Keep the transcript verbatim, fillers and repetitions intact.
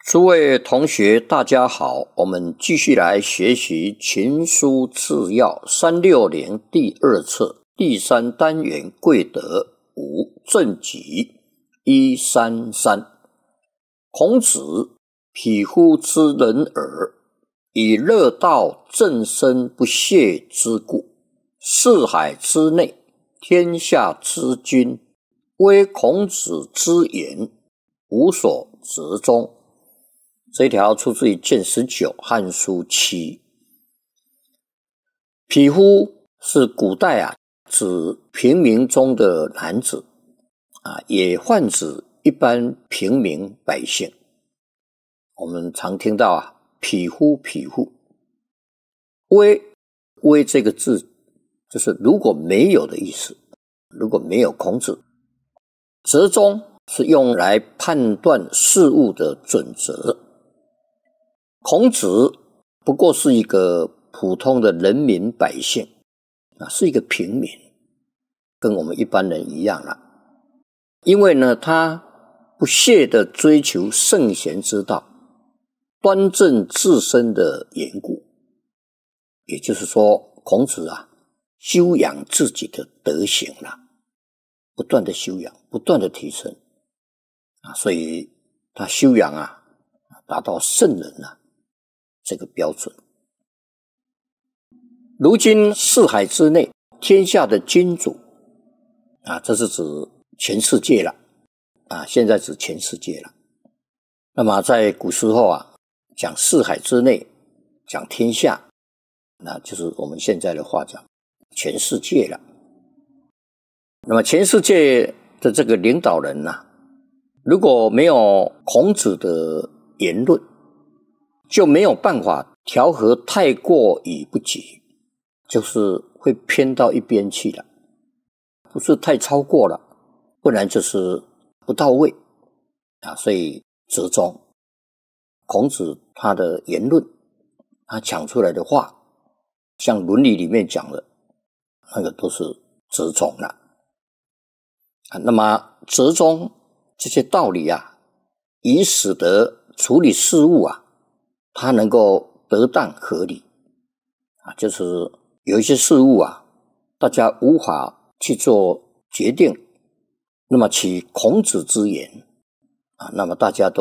诸位同学大家好，我们继续来学习群书治要三六零第二册第三单元贵德五正己一三三。孔子匹夫之人耳，以乐道正身不懈之故，四海之内，天下之君，惟孔子之言，无所折中。这一条出自于卷十九《汉书》七。匹夫是古代啊指平民中的男子啊，也泛指一般平民百姓。我们常听到啊匹夫匹夫，微微这个字就是如果没有的意思，如果没有孔子。折中是用来判断事物的准则。孔子不过是一个普通的人民百姓啊，是一个平民，跟我们一般人一样啦。因为呢，他不懈地追求圣贤之道，端正自身的缘故。也就是说，孔子啊，修养自己的德行啦，不断的修养，不断的提升啊，所以他修养啊，达到圣人啊这个标准。如今四海之内，天下的君主啊，这是指全世界了啊，现在指全世界了。那么在古时候啊，讲四海之内，讲天下，那就是我们现在的话讲全世界了。那么全世界的这个领导人啊，如果没有孔子的言论，就没有办法调和太过与不及，就是会偏到一边去了，不是太超过了，不然就是不到位啊。所以折中，孔子他的言论，他讲出来的话，像《论语》里面讲的，那个都是折中了啊。那么折中这些道理啊，以使得处理事物啊，它能够得当合理啊，就是有一些事物啊，大家无法去做决定，那么取孔子之言啊，那么大家都